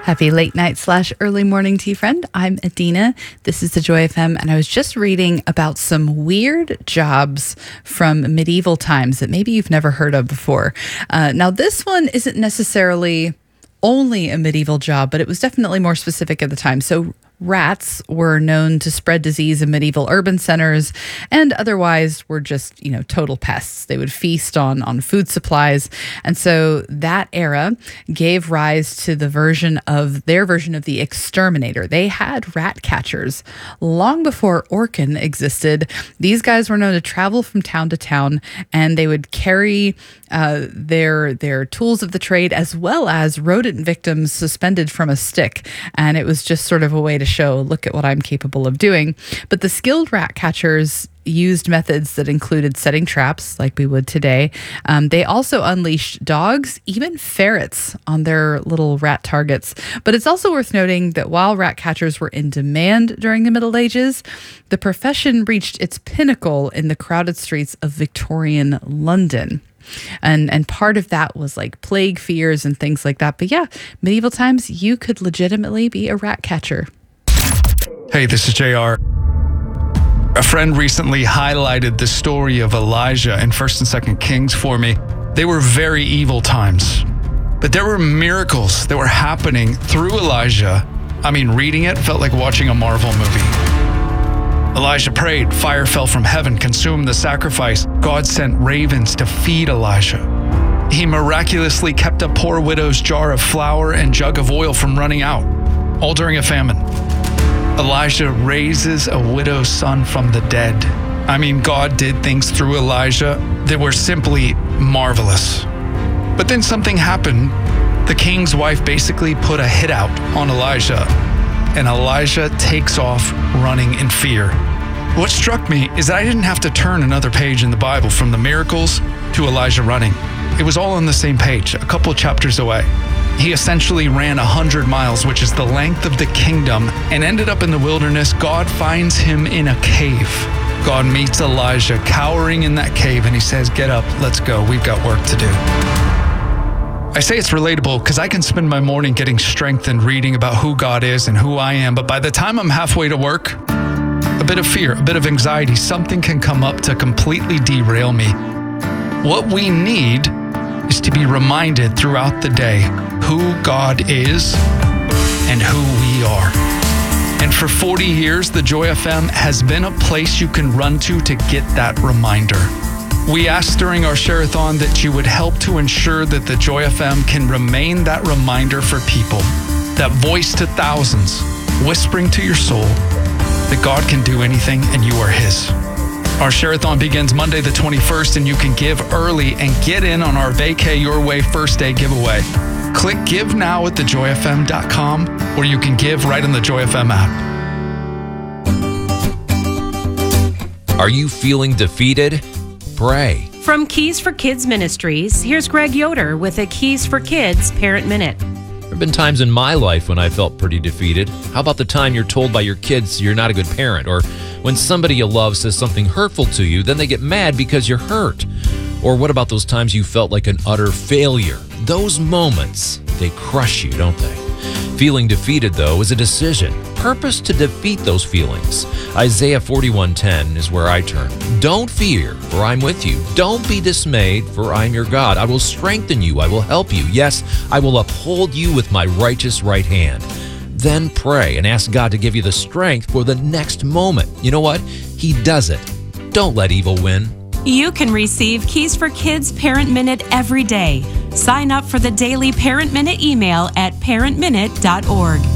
Happy late night / early morning tea friend. I'm Adina. This is the Joy FM, and I was just reading about some weird jobs from medieval times that maybe you've never heard of before. Now, this one isn't necessarily only a medieval job, but it was definitely more specific at the time. So rats were known to spread disease in medieval urban centers and otherwise were just, total pests. They would feast on food supplies. And so that era gave rise to their version of the exterminator. They had rat catchers long before Orkin existed. These guys were known to travel from town to town, and they would carry their tools of the trade as well as rodent victims suspended from a stick. And it was just sort of a way to show, look at what I'm capable of doing. But the skilled rat catchers used methods that included setting traps like we would today. They also unleashed dogs, even ferrets, on their little rat targets. But it's also worth noting that while rat catchers were in demand during the Middle Ages, the profession reached its pinnacle in the crowded streets of Victorian London. And part of that was like plague fears and things like that. But yeah, medieval times, you could legitimately be a rat catcher. Hey, this is JR. A friend recently highlighted the story of Elijah in 1st and 2nd Kings for me. They were very evil times, but there were miracles that were happening through Elijah. I mean, reading it felt like watching a Marvel movie. Elijah prayed, fire fell from heaven, consumed the sacrifice. God sent ravens to feed Elijah. He miraculously kept a poor widow's jar of flour and jug of oil from running out, all during a famine. Elijah raises a widow's son from the dead. I mean, God did things through Elijah that were simply marvelous. But then something happened. The king's wife basically put a hit out on Elijah, and Elijah takes off running in fear. What struck me is that I didn't have to turn another page in the Bible from the miracles to Elijah running. It was all on the same page, a couple chapters away. He essentially ran 100 miles, which is the length of the kingdom, and ended up in the wilderness. God finds him in a cave. God meets Elijah cowering in that cave, and he says, "Get up, let's go. We've got work to do." I say it's relatable because I can spend my morning getting strengthened reading about who God is and who I am, but by the time I'm halfway to work, a bit of fear, a bit of anxiety, something can come up to completely derail me. What we need is to be reminded throughout the day who God is and who we are. And for 40 years, the Joy FM has been a place you can run to get that reminder. We asked during our share-a-thon that you would help to ensure that the Joy FM can remain that reminder for people, that voice to thousands, whispering to your soul that God can do anything and you are His. Our share-a-thon begins Monday the 21st, and you can give early and get in on our Vacay Your Way First Day giveaway. Click Give Now at thejoyfm.com, or you can give right in the Joy FM app. Are you feeling defeated? Pray. From Keys for Kids Ministries, here's Greg Yoder with a Keys for Kids Parent Minute. There have been times in my life when I felt pretty defeated. How about the time you're told by your kids you're not a good parent? Or when somebody you love says something hurtful to you, then they get mad because you're hurt? Or what about those times you felt like an utter failure? Those moments, they crush you, don't they? Feeling defeated, though, is a decision. Purpose to defeat those feelings. Isaiah 41:10 is where I turn. Don't fear, for I'm with you. Don't be dismayed, for I'm your God. I will strengthen you. I will help you. Yes, I will uphold you with my righteous right hand. Then pray and ask God to give you the strength for the next moment. You know what? He does it. Don't let evil win. You can receive Keys for Kids Parent Minute every day. Sign up for the daily Parent Minute email at parentminute.org.